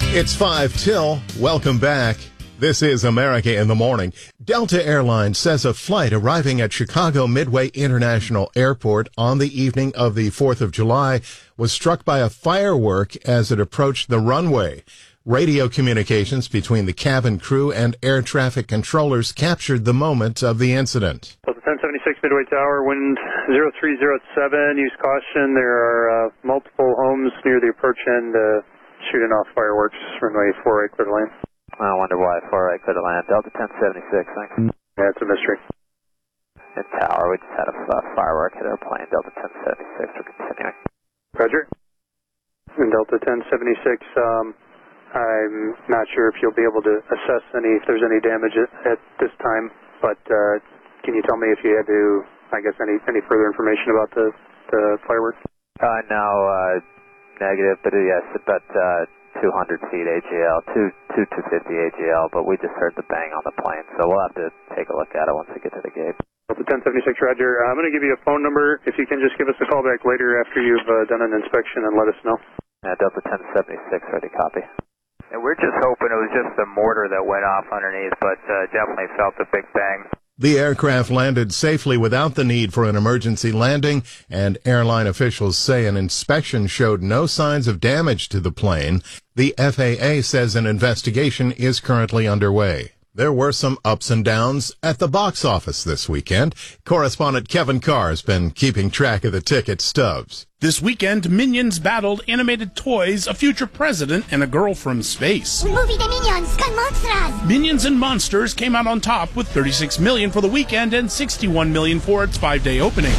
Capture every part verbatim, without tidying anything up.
It's five till. Welcome back. This is America in the Morning. Delta Airlines says a flight arriving at Chicago Midway International Airport on the evening of the fourth of July was struck by a firework as it approached the runway. Radio communications between the cabin crew and air traffic controllers captured the moment of the incident. Delta ten seventy-six Midway Tower, wind zero three zero seven. Use caution. There are uh, multiple homes near the approach end uh, shooting off fireworks. Runway four right, clear to land. I wonder why four right, clear to land. Delta ten seventy-six, thanks. Yeah, it's a mystery. And Tower, we just had a uh, firework hit our plane. Delta ten seventy-six, we're continuing. Roger. And Delta ten seventy-six, um, I'm not sure if you'll be able to assess any, if there's any damage at, at this time, but uh, can you tell me if you had to, I guess, any any further information about the, the fireworks? Uh, no, uh, negative, but uh, yes, about uh, two hundred feet A G L, two, two two fifty A G L, but we just heard the bang on the plane, so we'll have to take a look at it once we get to the gate. Delta ten seventy-six, Roger. I'm going to give you a phone number. If you can just give us a call back later after you've uh, done an inspection and let us know. Uh, Delta ten seventy-six, ready, copy. And we're just hoping it was just the mortar that went off underneath, but uh, definitely felt a big bang. The aircraft landed safely without the need for an emergency landing, and airline officials say an inspection showed no signs of damage to the plane. The F A A says an investigation is currently underway. There were some ups and downs at the box office this weekend. Correspondent Kevin Carr has been keeping track of the ticket stubs. This weekend, Minions battled animated toys, a future president, and a girl from space. Movie de Minions con monsters. Minions and Monsters came out on top with thirty-six million dollars for the weekend and sixty-one million dollars for its five-day opening.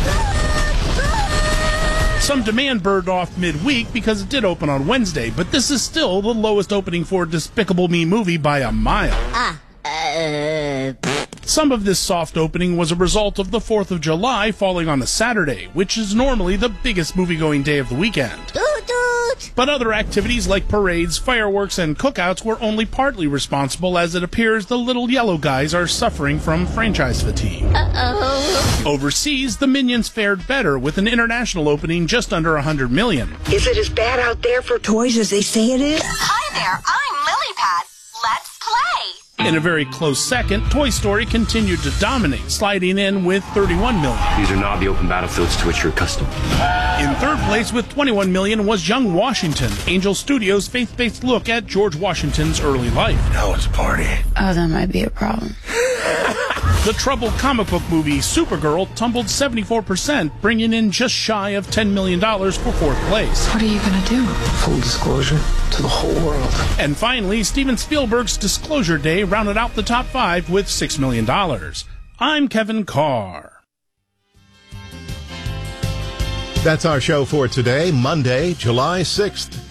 Some demand burned off midweek because it did open on Wednesday, but this is still the lowest opening for a Despicable Me movie by a mile. Ah, uh... Some of this soft opening was a result of the fourth of July falling on a Saturday, which is normally the biggest movie-going day of the weekend. Toot toot. But other activities like parades, fireworks, and cookouts were only partly responsible, as it appears the little yellow guys are suffering from franchise fatigue. Uh-oh. Overseas, the Minions fared better, with an international opening just under one hundred million dollars. Is it as bad out there for toys as they say it is? Hi there, I'm Lilypad. Let's play. In a very close second, Toy Story continued to dominate, sliding in with thirty-one million dollars. These are not the open battlefields to which you're accustomed. In third place with twenty-one million dollars was Young Washington, Angel Studios' faith-based look at George Washington's early life. Now it's a party. Oh, that might be a problem. The troubled comic book movie Supergirl tumbled seventy-four percent, bringing in just shy of ten million dollars for fourth place. What are you going to do? Full disclosure to the whole world. And finally, Steven Spielberg's Disclosure Day rounded out the top five with six million dollars. I'm Kevin Carr. That's our show for today, Monday, July sixth.